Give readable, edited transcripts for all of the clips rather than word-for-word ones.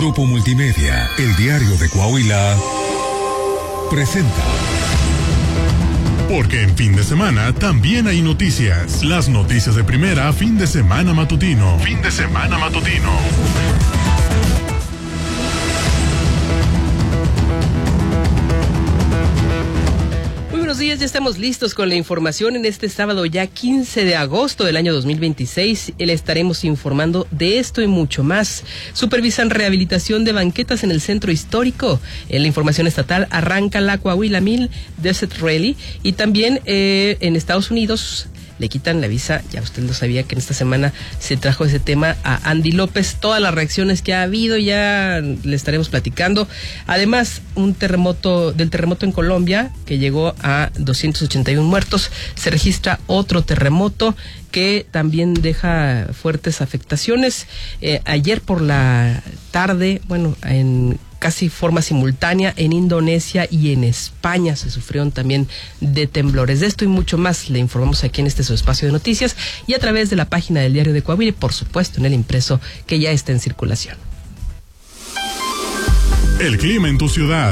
Grupo Multimedia, El Diario de Coahuila, presenta. Porque en fin de semana también hay noticias. Las noticias de primera, fin de semana matutino. Fin de semana matutino. Buenos días, ya estamos listos con la información en este sábado ya 15 de agosto del año 2026. Le estaremos informando de esto y mucho más. Supervisan rehabilitación de banquetas en el centro histórico. En la información estatal arranca la Coahuila 1000 Desert Rally y también en Estados Unidos le quitan la visa, ya usted lo sabía que en esta semana se trajo ese tema a Andy López, todas las reacciones que ha habido ya le estaremos platicando. Además, del terremoto en Colombia que llegó a 281 muertos, se registra otro terremoto que también deja fuertes afectaciones. Ayer por la tarde, en casi forma simultánea en Indonesia y en España se sufrieron también de temblores. De esto y mucho más le informamos aquí en este su espacio de noticias y a través de la página del Diario de Coahuila y por supuesto en el impreso que ya está en circulación. El clima en tu ciudad.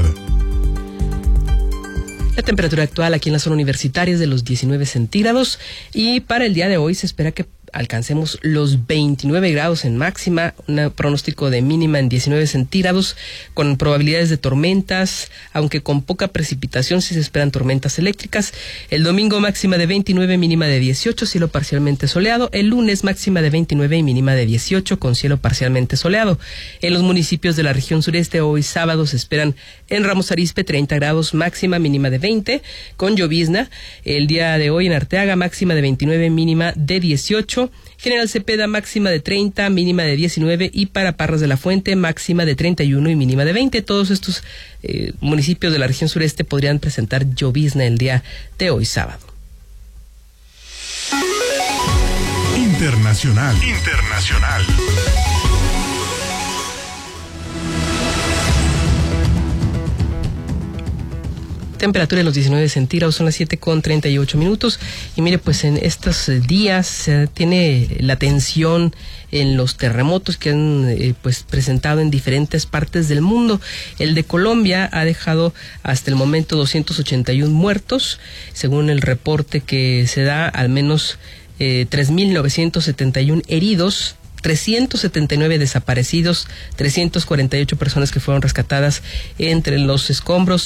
La temperatura actual aquí en la zona universitaria es de los 19 centígrados y para el día de hoy se espera que alcancemos los 29 grados en máxima, un pronóstico de mínima en 19 centígrados, con probabilidades de tormentas, aunque con poca precipitación si se esperan tormentas eléctricas. El domingo máxima de 29, mínima de 18, cielo parcialmente soleado. El lunes máxima de 29 y mínima de 18, con cielo parcialmente soleado. En los municipios de la región sureste hoy sábado se esperan en Ramos Arizpe 30 grados, máxima mínima de 20, con llovizna. El día de hoy en Arteaga máxima de 29, mínima de 18. General Cepeda máxima de 30, mínima de 19 y para Parras de la Fuente máxima de 31 y mínima de 20. Todos estos municipios de la región sureste podrían presentar llovizna el día de hoy sábado. Internacional. Temperatura de los 19 centígrados, son las 7:38 y mire, pues en estos días se tiene la atención en los terremotos que han presentado en diferentes partes del mundo. El de Colombia ha dejado hasta el momento 281 muertos, según el reporte que se da, al menos 3.971 heridos, 379 desaparecidos, 348 personas que fueron rescatadas entre los escombros,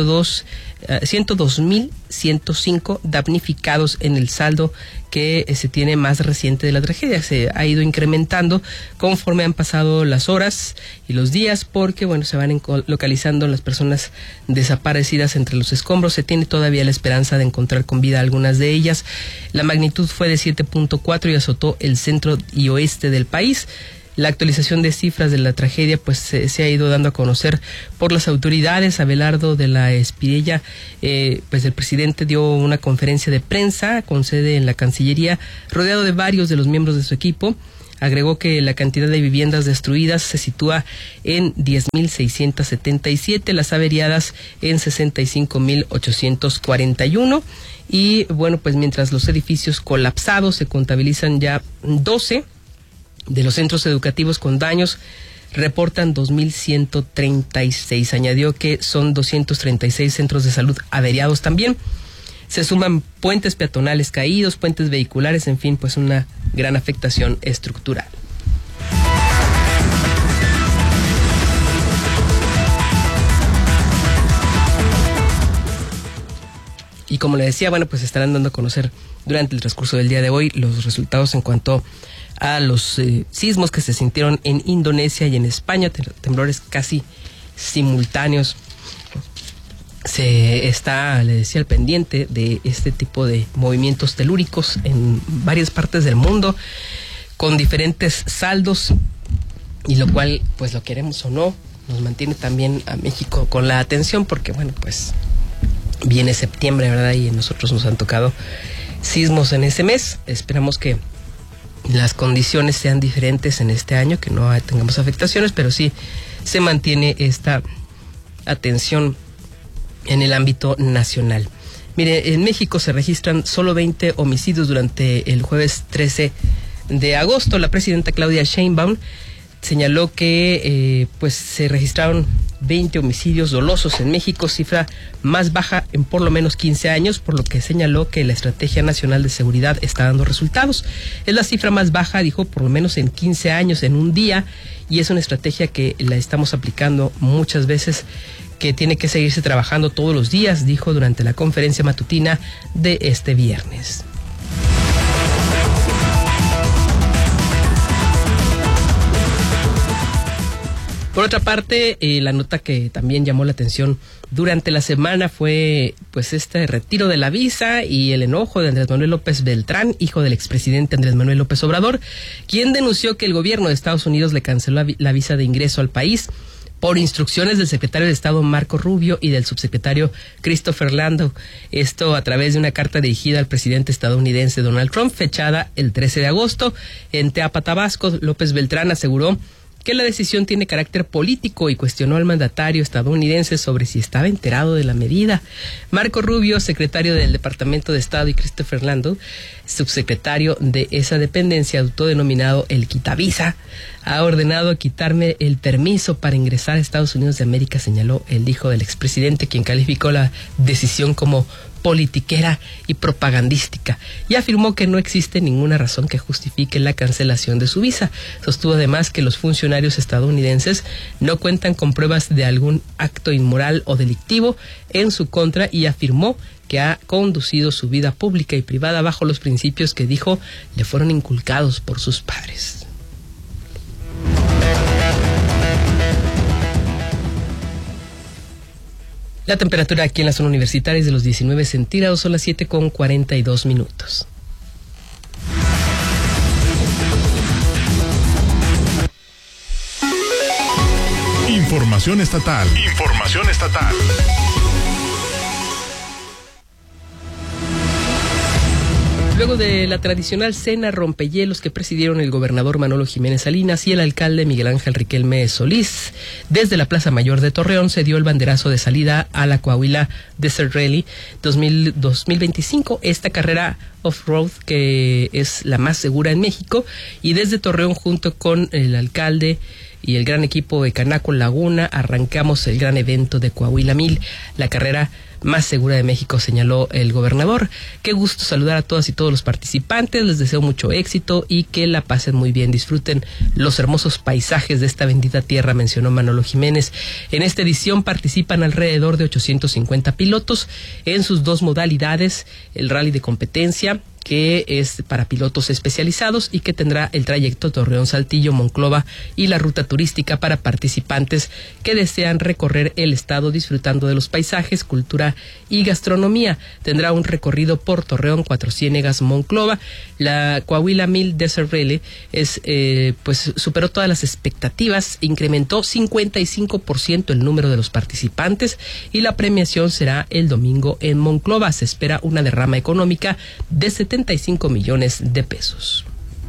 102.105 damnificados en el saldo que se tiene más reciente de la tragedia. Se ha ido incrementando conforme han pasado las horas y los días porque, se van localizando las personas desaparecidas entre los escombros. Se tiene todavía la esperanza de encontrar con vida a algunas de ellas. La magnitud fue de 7.4 y azotó el centro y oeste del país. La actualización de cifras de la tragedia se ha ido dando a conocer por las autoridades. Abelardo de la Espirella, el presidente dio una conferencia de prensa con sede en la Cancillería, rodeado de varios de los miembros de su equipo. Agregó que la cantidad de viviendas destruidas se sitúa en 10.677, las averiadas en 65.841 y mientras los edificios colapsados se contabilizan ya 12 de los centros educativos con daños, reportan 2.136. Añadió que son 236 centros de salud averiados también. Se suman puentes peatonales caídos, puentes vehiculares, en fin, una gran afectación estructural. Y como le decía, estarán dando a conocer durante el transcurso del día de hoy los resultados en cuanto a los sismos que se sintieron en Indonesia y en España, temblores casi simultáneos. Se está, le decía, al pendiente de este tipo de movimientos telúricos en varias partes del mundo, con diferentes saldos, y lo cual, lo queremos o no, nos mantiene también a México con la atención, porque viene septiembre, ¿verdad? Y a nosotros nos han tocado sismos en ese mes. Esperamos que las condiciones sean diferentes en este año, que no tengamos afectaciones, pero sí se mantiene esta atención en el ámbito nacional. Mire, en México se registran solo 20 homicidios durante el jueves 13 de agosto. La presidenta Claudia Sheinbaum señaló que pues se registraron 20 homicidios dolosos en México, cifra más baja en por lo menos 15 años, por lo que señaló que la Estrategia Nacional de Seguridad está dando resultados. Es la cifra más baja, dijo, por lo menos en 15 años, en un día, y es una estrategia que la estamos aplicando muchas veces, que tiene que seguirse trabajando todos los días, dijo durante la conferencia matutina de este viernes. Por otra parte, la nota que también llamó la atención durante la semana fue pues este retiro de la visa y el enojo de Andrés Manuel López Beltrán, hijo del expresidente Andrés Manuel López Obrador, quien denunció que el gobierno de Estados Unidos le canceló la visa de ingreso al país por instrucciones del secretario de Estado Marco Rubio y del subsecretario Christopher Landau. Esto a través de una carta dirigida al presidente estadounidense Donald Trump, fechada el 13 de agosto. En Teapa, Tabasco, López Beltrán aseguró que la decisión tiene carácter político y cuestionó al mandatario estadounidense sobre si estaba enterado de la medida. Marco Rubio, secretario del Departamento de Estado, y Christopher Landau, subsecretario de esa dependencia autodenominado el Quitavisa, ha ordenado quitarme el permiso para ingresar a Estados Unidos de América, señaló el hijo del expresidente, quien calificó la decisión como politiquera y propagandística, y afirmó que no existe ninguna razón que justifique la cancelación de su visa. Sostuvo además que los funcionarios estadounidenses no cuentan con pruebas de algún acto inmoral o delictivo en su contra, y afirmó que ha conducido su vida pública y privada bajo los principios que dijo le fueron inculcados por sus padres. La temperatura aquí en la zona universitaria es de los 19 centígrados, son las 7:42. Información estatal. Luego de la tradicional cena rompehielos que presidieron el gobernador Manolo Jiménez Salinas y el alcalde Miguel Ángel Riquelme Solís, desde la Plaza Mayor de Torreón se dio el banderazo de salida a la Coahuila Desert Rally 2025, esta carrera off-road que es la más segura en México, y desde Torreón, junto con el alcalde y el gran equipo de Canaco Laguna, arrancamos el gran evento de Coahuila 1000, la carrera más segura de México, señaló el gobernador. Qué gusto saludar a todas y todos los participantes, les deseo mucho éxito y que la pasen muy bien, disfruten los hermosos paisajes de esta bendita tierra, mencionó Manolo Jiménez. En esta edición participan alrededor de 850 pilotos en sus dos modalidades, el rally de competencia, que es para pilotos especializados y que tendrá el trayecto Torreón-Saltillo-Monclova, y la ruta turística para participantes que desean recorrer el estado disfrutando de los paisajes, cultura y gastronomía. Tendrá un recorrido por Torreón, Cuatro Ciénegas, Monclova. La Coahuila 1000 Desert Rally pues superó todas las expectativas, incrementó 55% el número de los participantes y la premiación será el domingo en Monclova. Se espera una derrama económica de 75 millones de pesos.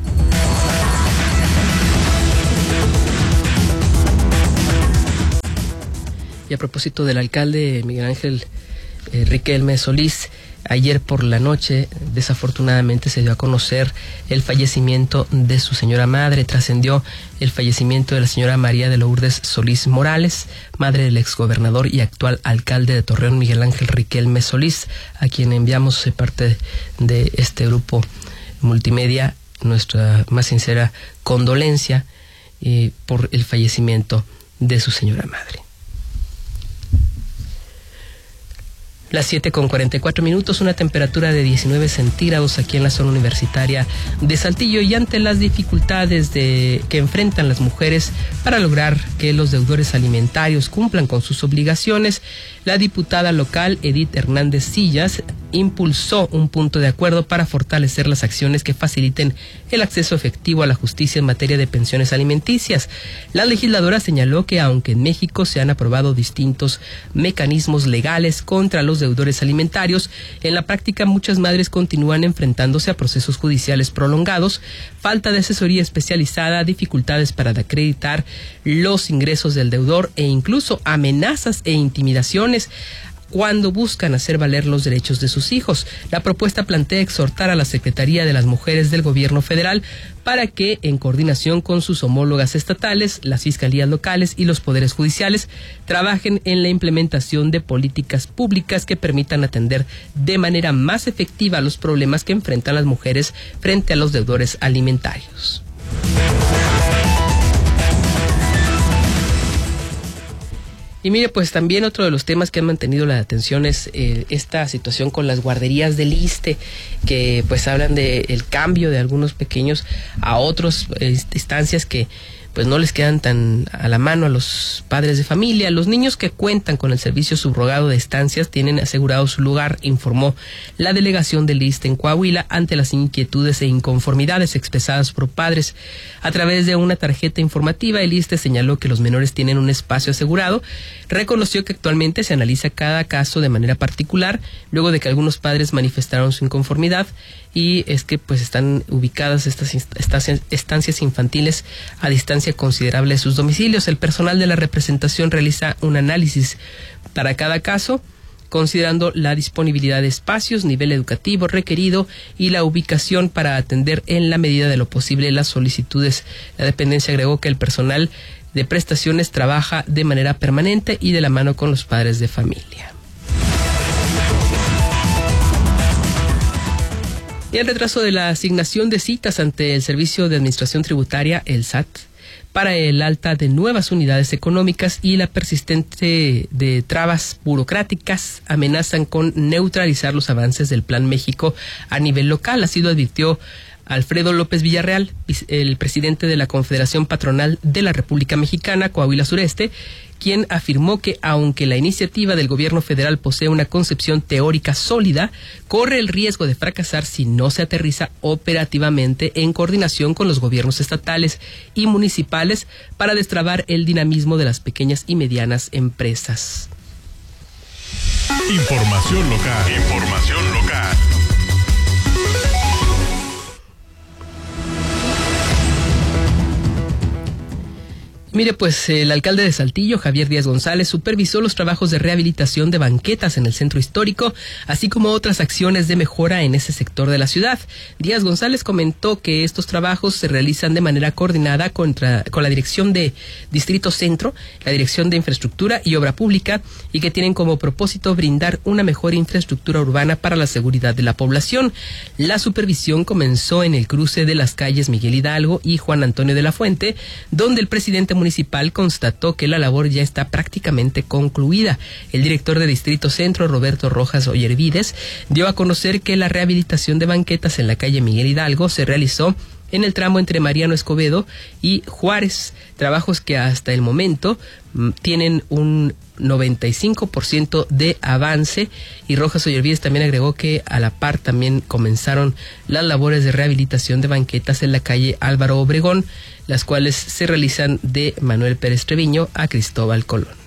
Y a propósito del alcalde Miguel Ángel Riquelme Solís, ayer por la noche desafortunadamente se dio a conocer el fallecimiento de su señora madre. Trascendió el fallecimiento de la señora María de Lourdes Solís Morales, madre del exgobernador y actual alcalde de Torreón, Miguel Ángel Riquelme Solís, a quien enviamos parte de este grupo multimedia nuestra más sincera condolencia por el fallecimiento de su señora madre. Las 7:44, una temperatura de 19 centígrados aquí en la zona universitaria de Saltillo, y ante las dificultades que enfrentan las mujeres para lograr que los deudores alimentarios cumplan con sus obligaciones, la diputada local Edith Hernández Sillas impulsó un punto de acuerdo para fortalecer las acciones que faciliten el acceso efectivo a la justicia en materia de pensiones alimenticias. La legisladora señaló que aunque en México se han aprobado distintos mecanismos legales contra los deudores alimentarios, en la práctica muchas madres continúan enfrentándose a procesos judiciales prolongados, falta de asesoría especializada, dificultades para acreditar los ingresos del deudor e incluso amenazas e intimidaciones. cuando buscan hacer valer los derechos de sus hijos. La propuesta plantea exhortar a la Secretaría de las Mujeres del Gobierno Federal para que, en coordinación con sus homólogas estatales, las fiscalías locales y los poderes judiciales, trabajen en la implementación de políticas públicas que permitan atender de manera más efectiva los problemas que enfrentan las mujeres frente a los deudores alimentarios. Y mire, pues también otro de los temas que han mantenido la atención es esta situación con las guarderías del ISSSTE, que pues hablan de el cambio de algunos pequeños a otras instancias que pues no les quedan tan a la mano a los padres de familia. Los niños que cuentan con el servicio subrogado de estancias tienen asegurado su lugar, informó la delegación del ISSSTE en Coahuila ante las inquietudes e inconformidades expresadas por padres. A través de una tarjeta informativa, el ISSSTE señaló que los menores tienen un espacio asegurado. Reconoció que actualmente se analiza cada caso de manera particular, luego de que algunos padres manifestaron su inconformidad, y es que pues están ubicadas estas estancias infantiles a distancia considerable de sus domicilios. El personal de la representación realiza un análisis para cada caso, considerando la disponibilidad de espacios, nivel educativo requerido y la ubicación para atender en la medida de lo posible las solicitudes. La dependencia agregó que el personal de prestaciones trabaja de manera permanente y de la mano con los padres de familia. Y el retraso de la asignación de citas ante el Servicio de Administración Tributaria, el SAT, para el alta de nuevas unidades económicas y la persistente de trabas burocráticas amenazan con neutralizar los avances del Plan México a nivel local. Así lo advirtió Alfredo López Villarreal, el presidente de la Confederación Patronal de la República Mexicana, Coahuila Sureste, quien afirmó que aunque la iniciativa del gobierno federal posee una concepción teórica sólida, corre el riesgo de fracasar si no se aterriza operativamente en coordinación con los gobiernos estatales y municipales para destrabar el dinamismo de las pequeñas y medianas empresas. Información local. Información local. Mire, pues el alcalde de Saltillo, Javier Díaz González, supervisó los trabajos de rehabilitación de banquetas en el centro histórico, así como otras acciones de mejora en ese sector de la ciudad. Díaz González comentó que estos trabajos se realizan de manera coordinada con la Dirección de Distrito Centro, la Dirección de Infraestructura y Obra Pública, y que tienen como propósito brindar una mejor infraestructura urbana para la seguridad de la población. La supervisión comenzó en el cruce de las calles Miguel Hidalgo y Juan Antonio de la Fuente, donde el presidente municipal constató que la labor ya está prácticamente concluida. El director de Distrito Centro, Roberto Rojas Ollervides, dio a conocer que la rehabilitación de banquetas en la calle Miguel Hidalgo se realizó en el tramo entre Mariano Escobedo y Juárez, trabajos que hasta el momento tienen un 95% de avance. Y Rojas Ollervides también agregó que a la par también comenzaron las labores de rehabilitación de banquetas en la calle Álvaro Obregón, las cuales se realizan de Manuel Pérez Treviño a Cristóbal Colón.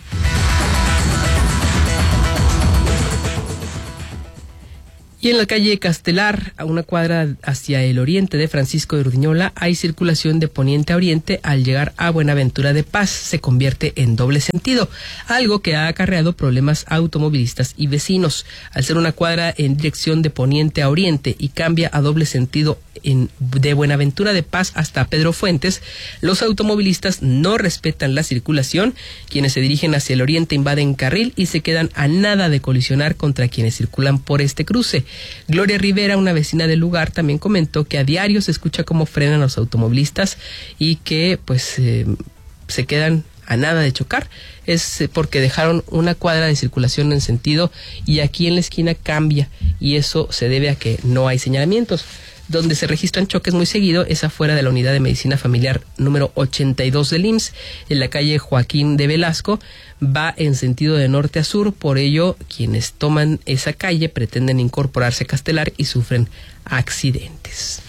Y en la calle Castelar, a una cuadra hacia el oriente de Francisco de Urdiñola, hay circulación de poniente a oriente. Al llegar a Buenaventura de Paz se convierte en doble sentido, algo que ha acarreado problemas a automovilistas y vecinos. Al ser una cuadra en dirección de poniente a oriente y cambia a doble sentido de Buenaventura de Paz hasta Pedro Fuentes, los automovilistas no respetan la circulación. Quienes se dirigen hacia el oriente invaden carril y se quedan a nada de colisionar contra quienes circulan por este cruce. Gloria Rivera, una vecina del lugar, también comentó que a diario se escucha cómo frenan los automovilistas y que pues se quedan a nada de chocar. Es porque dejaron una cuadra de circulación en sentido y aquí en la esquina cambia, y eso se debe a que no hay señalamientos. Donde se registran choques muy seguido es afuera de la unidad de medicina familiar número 82 del IMSS, en la calle Joaquín de Velasco. Va en sentido de norte a sur, por ello quienes toman esa calle pretenden incorporarse a Castelar y sufren accidentes.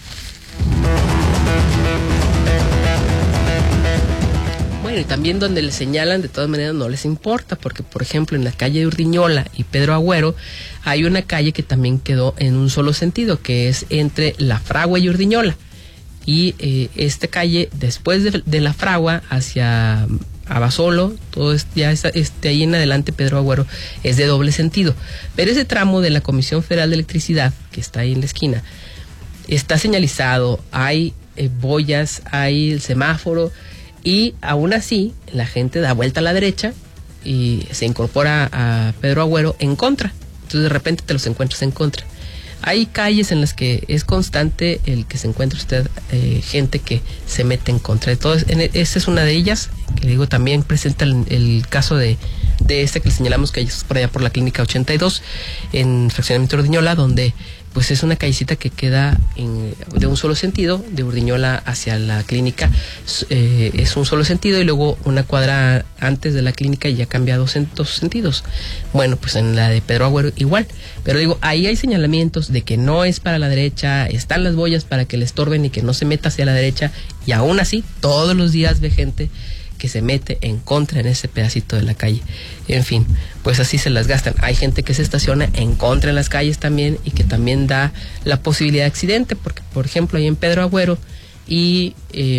Bueno, y también donde les señalan, de todas maneras no les importa, porque por ejemplo en la calle de Urdiñola y Pedro Agüero hay una calle que también quedó en un solo sentido, que es entre La Fragua y Urdiñola. Y esta calle, después de La Fragua hacia Abasolo, todo ahí en adelante Pedro Agüero es de doble sentido. Pero ese tramo de la Comisión Federal de Electricidad, que está ahí en la esquina, está señalizado, hay boyas, hay el semáforo, y aún así la gente da vuelta a la derecha y se incorpora a Pedro Agüero en contra. Entonces de repente te los encuentras en contra. Hay calles en las que es constante el que se encuentre usted gente que se mete en contra de todo. Esta es una de ellas, que digo, también presenta el caso de este que le señalamos, que es por allá por la Clínica 82, en Fraccionamiento Urdiñola, donde pues es una callecita que queda de un solo sentido, de Urdiñola hacia la clínica, es un solo sentido, y luego una cuadra antes de la clínica ya cambia dos sentidos. Bueno, pues en la de Pedro Agüero igual, pero digo, ahí hay señalamientos de que no es para la derecha, están las boyas para que le estorben y que no se meta hacia la derecha, y aún así todos los días ve gente que se mete en contra en ese pedacito de la calle. En fin, pues así se las gastan. Hay gente que se estaciona en contra en las calles también, y que también da la posibilidad de accidente, porque por ejemplo ahí en Pedro Agüero y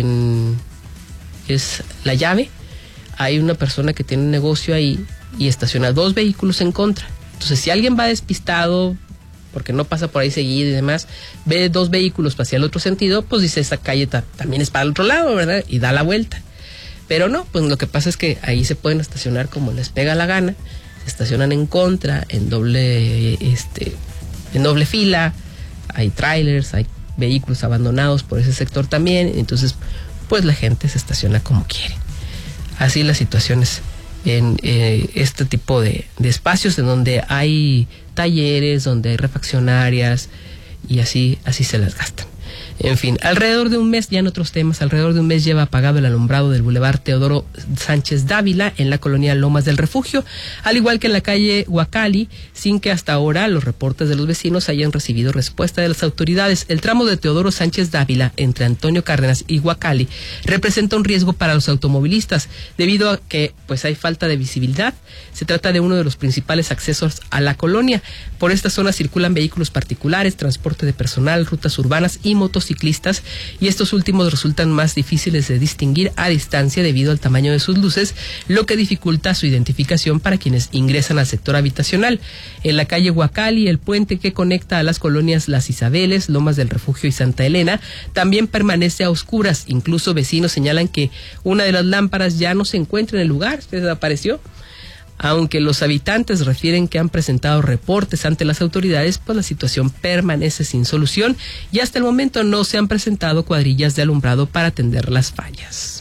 es La Llave, hay una persona que tiene un negocio ahí y estaciona 2 vehículos en contra. Entonces si alguien va despistado porque no pasa por ahí seguido y demás, ve 2 vehículos hacia el otro sentido, pues dice, esta calle también es para el otro lado, ¿verdad? Y da la vuelta. Pero no, pues lo que pasa es que ahí se pueden estacionar como les pega la gana, se estacionan en contra, en doble fila, hay trailers, hay vehículos abandonados por ese sector también, entonces pues la gente se estaciona como quiere. Así las situaciones en este tipo de espacios en donde hay talleres, donde hay refaccionarias, y así se las gastan. En fin, alrededor de un mes, ya en otros temas, alrededor de un mes lleva apagado el alumbrado del Boulevard Teodoro Sánchez Dávila en la colonia Lomas del Refugio, al igual que en la calle Huacali, sin que hasta ahora los reportes de los vecinos hayan recibido respuesta de las autoridades. El tramo de Teodoro Sánchez Dávila entre Antonio Cárdenas y Huacali representa un riesgo para los automovilistas debido a que pues hay falta de visibilidad. Se trata de uno de los principales accesos a la colonia. Por esta zona circulan vehículos particulares, transporte de personal, rutas urbanas y motociclistas, y estos últimos resultan más difíciles de distinguir a distancia debido al tamaño de sus luces, lo que dificulta su identificación para quienes ingresan al sector habitacional. En la calle Huacali, el puente que conecta a las colonias Las Isabeles, Lomas del Refugio y Santa Elena también permanece a oscuras. Incluso vecinos señalan que una de las lámparas ya no se encuentra en el lugar, se desapareció. Aunque los habitantes refieren que han presentado reportes ante las autoridades, pues la situación permanece sin solución y hasta el momento no se han presentado cuadrillas de alumbrado para atender las fallas.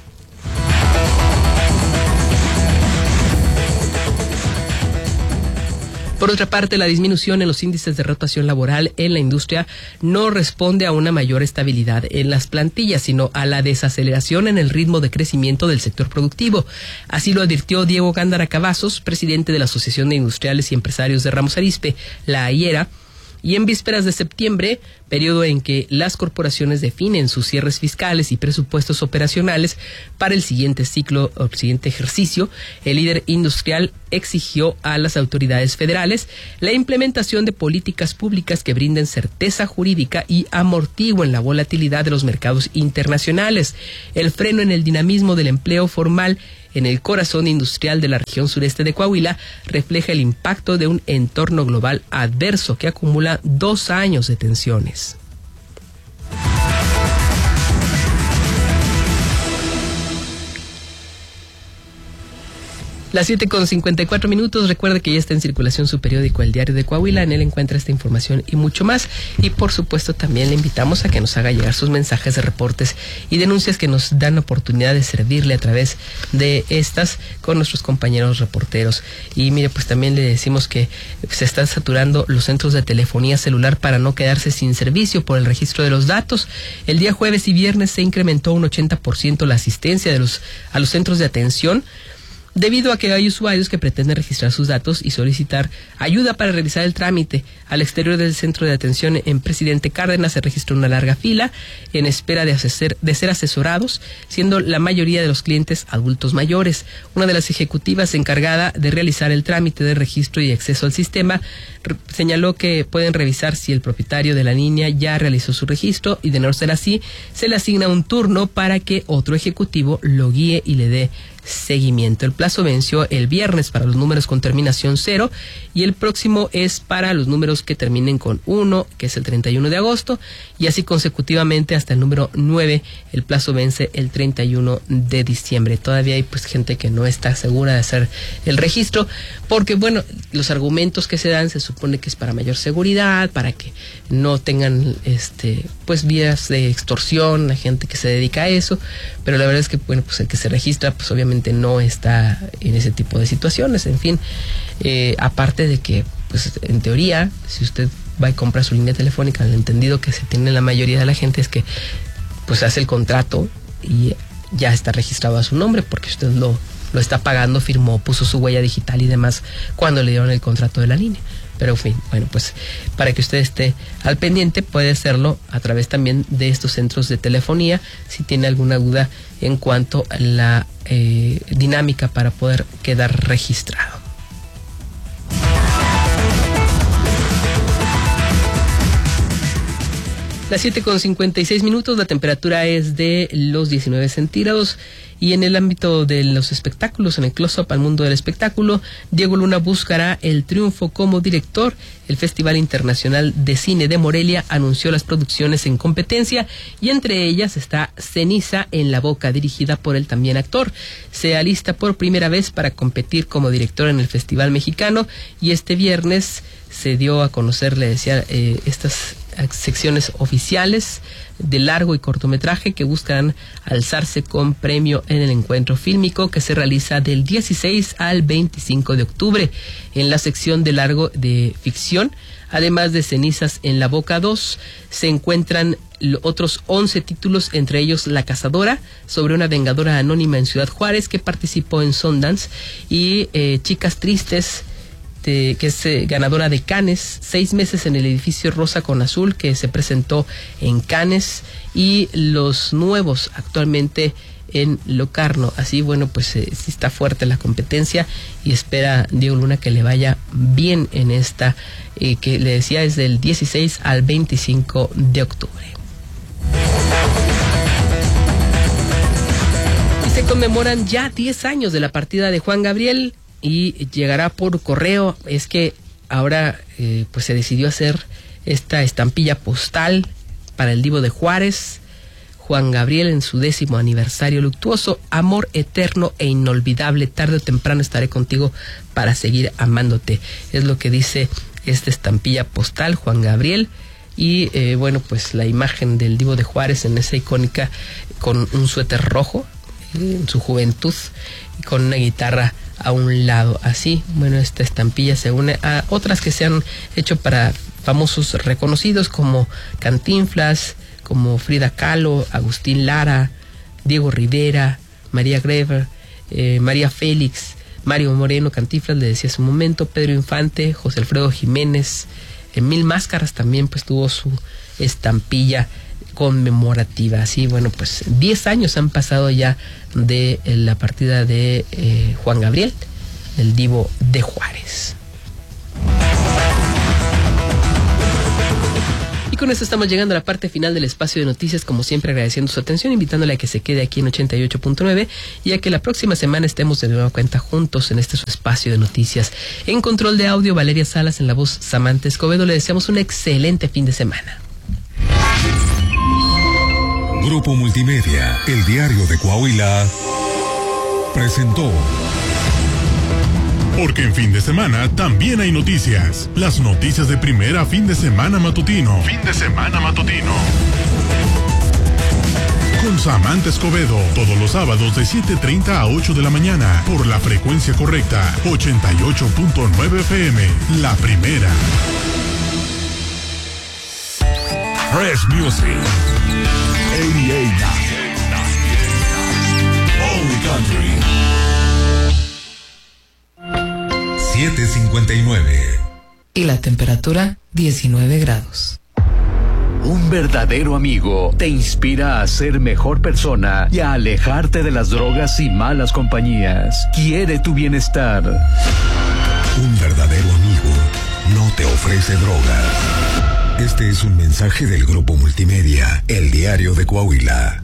Por otra parte, la disminución en los índices de rotación laboral en la industria no responde a una mayor estabilidad en las plantillas, sino a la desaceleración en el ritmo de crecimiento del sector productivo. Así lo advirtió Diego Gándara Cavazos, presidente de la Asociación de Industriales y Empresarios de Ramos Arizpe, la AIERA, y en vísperas de septiembre, periodo en que las corporaciones definen sus cierres fiscales y presupuestos operacionales para el siguiente ciclo o el siguiente ejercicio, el líder industrial exigió a las autoridades federales la implementación de políticas públicas que brinden certeza jurídica y amortiguen la volatilidad de los mercados internacionales, el freno en el dinamismo del empleo formal en el corazón industrial de la región sureste de Coahuila refleja el impacto de un entorno global adverso que acumula 2 años de tensiones. Las 7:54. Recuerde que ya está en circulación su periódico El Diario de Coahuila. En él encuentra esta información y mucho más. Y por supuesto también le invitamos a que nos haga llegar sus mensajes de reportes y denuncias que nos dan la oportunidad de servirle a través de estas con nuestros compañeros reporteros. Y mire, pues también le decimos que se están saturando los centros de telefonía celular para no quedarse sin servicio por el registro de los datos. El día jueves y viernes se incrementó un 80% la asistencia a los centros de atención debido a que hay usuarios que pretenden registrar sus datos y solicitar ayuda para realizar el trámite. Al exterior del centro de atención en Presidente Cárdenas se registró una larga fila en espera de ser asesorados, siendo la mayoría de los clientes adultos mayores. Una de las ejecutivas encargada de realizar el trámite de registro y acceso al sistema señaló que pueden revisar si el propietario de la línea ya realizó su registro, y de no ser así, se le asigna un turno para que otro ejecutivo lo guíe y le dé seguimiento. El plazo venció el viernes para los números con terminación 0 y el próximo es para los números que terminen con 1, que es el 31 de agosto, y así consecutivamente hasta el número 9. El plazo vence el 31 de diciembre. Todavía hay pues gente que no está segura de hacer el registro porque, bueno, los argumentos que se dan se supone que es para mayor seguridad, para que no tengan pues vías de extorsión a gente que se dedica a eso, pero la verdad es que, bueno, pues el que se registra pues obviamente no está en ese tipo de situaciones. En fin, aparte de que pues en teoría, si usted va y compra su línea telefónica, el entendido que se tiene la mayoría de la gente es que pues hace el contrato y ya está registrado a su nombre, porque usted lo está pagando, firmó, puso su huella digital y demás cuando le dieron el contrato de la línea. Pero en fin, bueno, pues para que usted esté al pendiente, puede hacerlo a través también de estos centros de telefonía si tiene alguna duda en cuanto a la dinámica para poder quedar registrado. Las 7:56, la temperatura es de los 19 centígrados. Y en el ámbito de los espectáculos, en el close-up al mundo del espectáculo, Diego Luna buscará el triunfo como director. El Festival Internacional de Cine de Morelia anunció las producciones en competencia y entre ellas está Ceniza en la Boca, dirigida por el también actor. Se alista por primera vez para competir como director en el Festival Mexicano y este viernes se dio a conocer, le decía, estas secciones oficiales de largo y cortometraje que buscan alzarse con premio en el encuentro fílmico que se realiza del 16 al 25 de octubre. En la sección de largo de ficción, además de Cenizas en la Boca 2, se encuentran otros 11 títulos, entre ellos La Cazadora, sobre una vengadora anónima en Ciudad Juárez que participó en Sundance, y Chicas Tristes, que es ganadora de Cannes, 6 meses en el edificio Rosa con Azul, que se presentó en Cannes, y Los Nuevos, actualmente en Locarno. Así, bueno, pues sí está fuerte la competencia y espera Diego Luna que le vaya bien en esta, que le decía es del 16 al 25 de octubre. Y se conmemoran ya 10 años de la partida de Juan Gabriel, y llegará por correo. Es que ahora pues se decidió hacer esta estampilla postal para el Divo de Juárez. Juan Gabriel en su 10º aniversario luctuoso, amor eterno e inolvidable, tarde o temprano estaré contigo para seguir amándote. Es lo que dice esta estampilla postal, Juan Gabriel. Y bueno, pues la imagen del Divo de Juárez en esa icónica, con un suéter rojo en su juventud y con una guitarra a un lado. Así, bueno, esta estampilla se une a otras que se han hecho para famosos reconocidos como Cantinflas, como Frida Kahlo, Agustín Lara, Diego Rivera, María Greber, María Félix, Mario Moreno. Cantinflas, le decía hace un momento, Pedro Infante, José Alfredo Jiménez, Mil Máscaras también pues tuvo su estampilla conmemorativa. Así, bueno, pues 10 años han pasado ya de la partida de Juan Gabriel, el Divo de Juárez. Y con esto estamos llegando a la parte final del espacio de noticias, como siempre agradeciendo su atención, invitándole a que se quede aquí en 88.9 y a que la próxima semana estemos de nueva cuenta juntos en este su espacio de noticias. En control de audio, Valeria Salas, en la voz Samantha Escobedo. Le deseamos un excelente fin de semana. Grupo Multimedia, el diario de Coahuila, presentó. Porque en fin de semana también hay noticias. Las noticias de primera fin de semana matutino. Fin de semana matutino. Con Samantha Escobedo, todos los sábados de 7:30 a 8 de la mañana, por la frecuencia correcta, 88.9 FM, la primera. Fresh Music. 88.9. Only Country. 7:59. Y la temperatura, 19 grados. Un verdadero amigo te inspira a ser mejor persona y a alejarte de las drogas y malas compañías. Quiere tu bienestar. Un verdadero amigo no te ofrece drogas. Este es un mensaje del Grupo Multimedia, El Diario de Coahuila.